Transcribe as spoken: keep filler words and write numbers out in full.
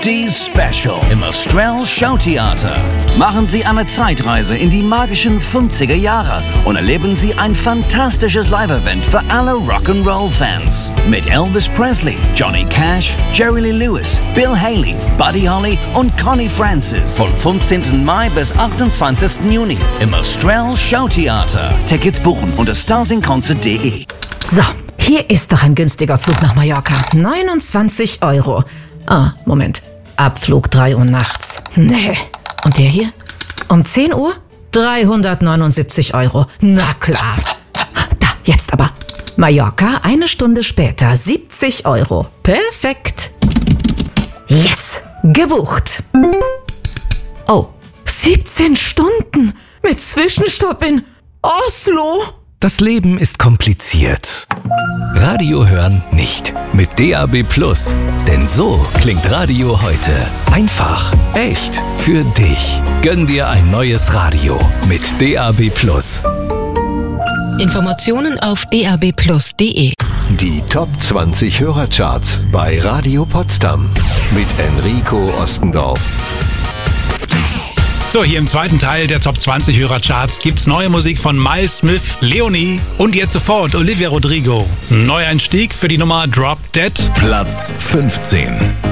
Die Special im Australian Showtheater. Machen Sie eine Zeitreise in die magischen fünfziger Jahre und erleben Sie ein fantastisches Live-Event für alle Rock'n'Roll-Fans. Mit Elvis Presley, Johnny Cash, Jerry Lee Lewis, Bill Haley, Buddy Holly und Connie Francis. Vom fünfzehnten Mai bis achtundzwanzigsten Juni im Australian Showtheater. Tickets buchen unter starsinconcert punkt de. So, hier ist doch ein günstiger Flug nach Mallorca. neunundzwanzig Euro. Ah, Moment. Abflug drei Uhr nachts. Nee. Und der hier? Um zehn Uhr? dreihundertneunundsiebzig Euro. Na klar. Da, jetzt aber. Mallorca, eine Stunde später, siebzig Euro. Perfekt. Yes, gebucht. Oh, siebzehn Stunden mit Zwischenstopp in Oslo. Das Leben ist kompliziert. Radio hören nicht. Mit D A B Plus. Denn so klingt Radio heute. Einfach, echt, für dich. Gönn dir ein neues Radio mit D A B Plus. Informationen auf d a b plus punkt de. Die Top zwanzig Hörercharts bei Radio Potsdam mit Enrico Ostendorf. So, hier im zweiten Teil der Top zwanzig Hörercharts gibt's neue Musik von Miles Smith, Leonie und jetzt sofort Olivia Rodrigo. Neueinstieg für die Nummer Drop Dead. Platz fünfzehn.